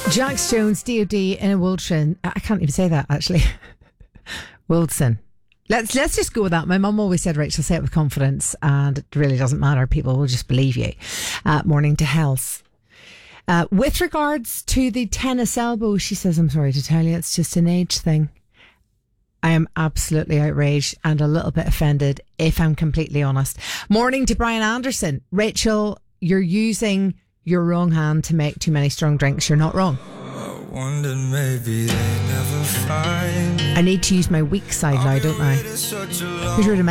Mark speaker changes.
Speaker 1: Jax Jones, D.O.D. in a Wildson. I can't even say that, actually. Wildson. Let's just go with that. My mum always said, Rachel, say it with confidence, and it really doesn't matter. People will just believe you. Morning to health. With regards to the tennis elbow, she says, I'm sorry to tell you, it's just an age thing. I am absolutely outraged and a little bit offended, if I'm completely honest. Morning to Brian Anderson. Rachel, you're using your wrong hand to make too many strong drinks. You're not wrong.
Speaker 2: Maybe they never find.
Speaker 1: I need to use my weak side now, don't I? Who's your